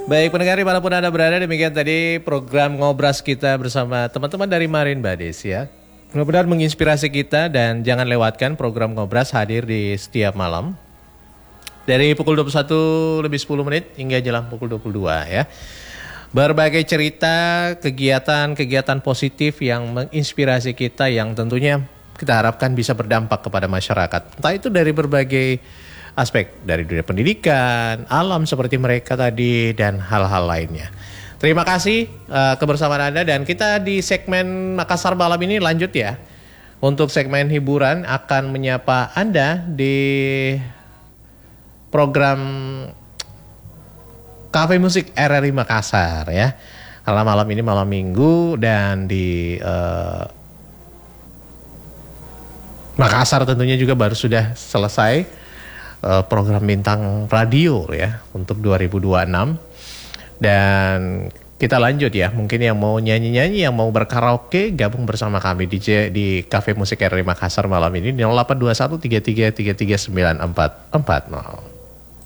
Baik pendengar dimanapun Anda berada, demikian tadi program Ngobras kita bersama teman-teman dari Marin Bades ya. Mudah-mudahan menginspirasi kita dan jangan lewatkan program Ngobras hadir di setiap malam. Dari pukul 21 lebih 10 menit hingga jelang pukul 22 ya. Berbagai cerita, kegiatan-kegiatan positif yang menginspirasi kita yang tentunya kita harapkan bisa berdampak kepada masyarakat. Entah itu dari berbagai aspek, dari dunia pendidikan, alam seperti mereka tadi, dan hal-hal lainnya. Terima kasih kebersamaan Anda dan kita di segmen Makassar Malam ini lanjut ya. Untuk segmen hiburan akan menyapa Anda di program Cafe Musik RRI Makassar ya. Karena malam ini malam Minggu dan di Makassar tentunya juga baru sudah selesai program bintang radio ya untuk 2026 dan kita lanjut ya, mungkin yang mau nyanyi-nyanyi, yang mau berkaraoke gabung bersama kami di Cafe Musik RRI Makassar malam ini di 0821 33 33 9440.